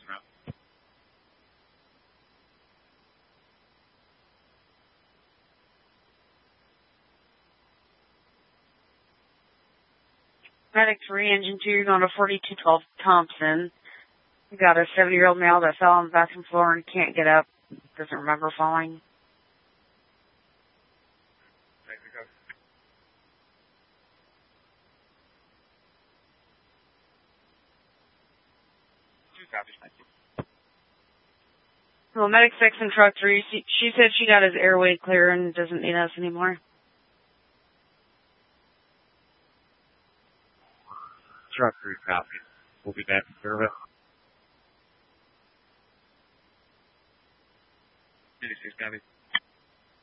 Medic 3, Engine 2, going to 4212 Thompson. We got a 70-year-old male that fell on the bathroom floor and can't get up. Doesn't remember falling. Well, Medic 6 and Truck 3, she said she got his airway clear and doesn't need us anymore. Truck 3 copy. We'll be back in service. 86 copy.